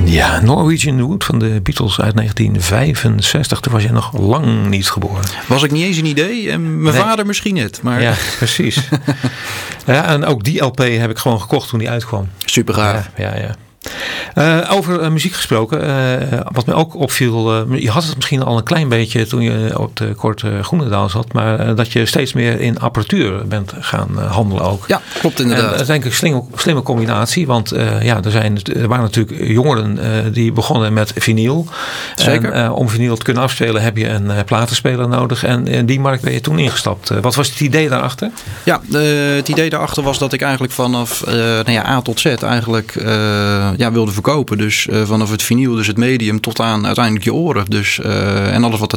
Ja, Norwegian Wood van de Beatles uit 1965. Toen was je nog lang niet geboren. Was ik niet eens een idee en mijn vader misschien net. Maar... Ja, precies. Ja, en ook die LP heb ik gewoon gekocht toen die uitkwam. Super gaaf. Ja. Over muziek gesproken, wat mij ook opviel, je had het misschien al een klein beetje toen je op de Korte Groenendaal zat, maar dat je steeds meer in apparatuur bent gaan handelen ook. Ja, klopt inderdaad. En dat is denk ik een slimme combinatie, want er waren natuurlijk jongeren die begonnen met vinyl. Zeker. En, om vinyl te kunnen afspelen heb je een platenspeler nodig en in die markt ben je toen ingestapt. Wat was het idee daarachter? Ja, het idee daarachter was dat ik eigenlijk vanaf A tot Z eigenlijk wilde verkopen. Dus vanaf het vinyl, dus het medium, tot aan uiteindelijk je oren. Dus, en alles wat